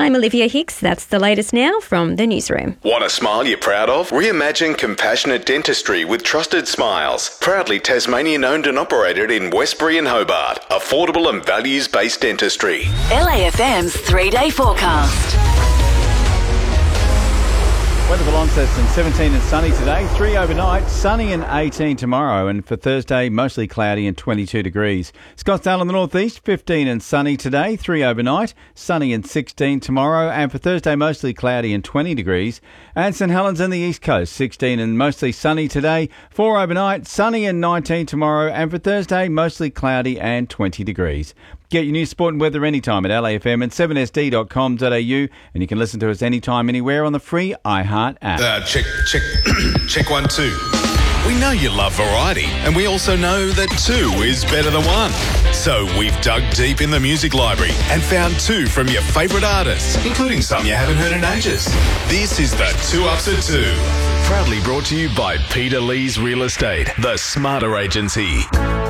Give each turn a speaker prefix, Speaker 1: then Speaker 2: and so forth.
Speaker 1: I'm Olivia Hicks. That's the latest now from the newsroom.
Speaker 2: Want a smile you're proud of? Reimagine compassionate dentistry with Trusted Smiles. Proudly Tasmanian owned and operated in Westbury and Hobart. Affordable and values-based dentistry.
Speaker 3: LAFM's 3-day forecast.
Speaker 4: Weather for Launceston, 17 and sunny today, 3 overnight, sunny and 18 tomorrow, and for Thursday, mostly cloudy and 22 degrees. Scottsdale in the northeast, 15 and sunny today, 3 overnight, sunny and 16 tomorrow, and for Thursday, mostly cloudy and 20 degrees. And St Helens in the east coast, 16 and mostly sunny today, 4 overnight, sunny and 19 tomorrow, and for Thursday, mostly cloudy and 20 degrees. Get your news, sport and weather anytime at LAFM and 7sd.com.au, and you can listen to us anytime, anywhere on the free iHeart app.
Speaker 5: Check 1, 2. We know you love variety, and we also know that 2 is better than 1. So we've dug deep in the music library and found 2 from your favourite artists, including some you haven't heard in ages. This is the 2 Ups at 2. Proudly brought to you by Peter Lee's Real Estate, the Smarter Agency.